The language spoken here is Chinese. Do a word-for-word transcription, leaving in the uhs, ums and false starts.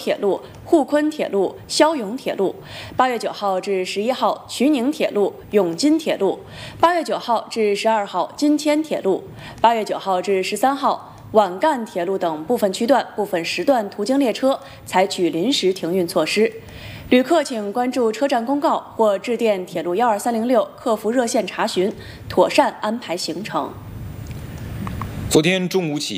铁路、沪昆铁路、霄永铁路；八月九号至十一号，衢宁铁路、永金铁路；八月九号至十二号，金天铁路；八月九号至十三号，皖赣铁路等部分区段、部分时段途经列车采取临时停运措施。旅客请关注车站公告或致电铁路幺二三零六客服热线查询，妥善安排行程。 昨天中午起。